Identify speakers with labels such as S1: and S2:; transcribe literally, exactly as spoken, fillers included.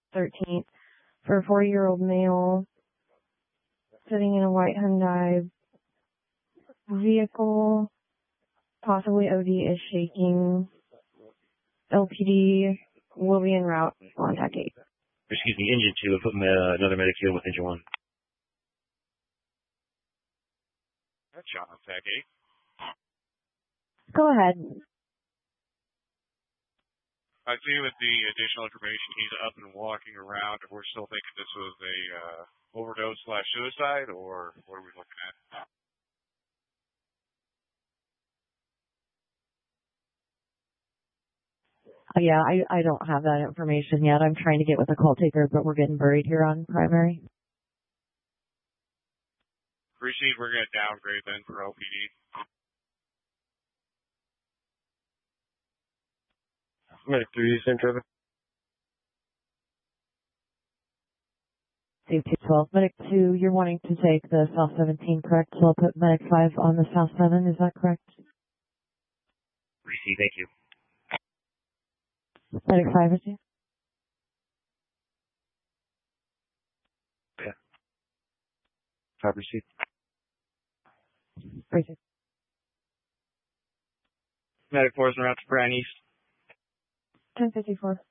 S1: thirteenth for a forty-year-old male sitting in a white Hyundai vehicle, possibly O D, is shaking. L P D will be en route on T A C eight.
S2: Excuse me, engine two, and put uh, another medic field with engine one.
S3: That's John on T A C eight.
S1: Go ahead.
S3: I see with the additional information, he's up and walking around. We're still thinking this was a uh, overdose slash suicide, or what are we looking at?
S1: Uh, yeah, I, I don't have that information yet. I'm trying to get with a call taker, but we're getting buried here on primary.
S3: Proceed, we're going to downgrade then for L P D.
S2: Medic three, same traffic.
S1: Save two twelve. Medic two, you're wanting to take the South seventeen, correct? So I'll put Medic five on the South seven, is that correct?
S2: Receive, thank you.
S1: Medic five is you?
S2: Yeah. Five receive.
S1: Receive.
S2: Medic four is en route to Bryan East.
S1: ten fifty-four.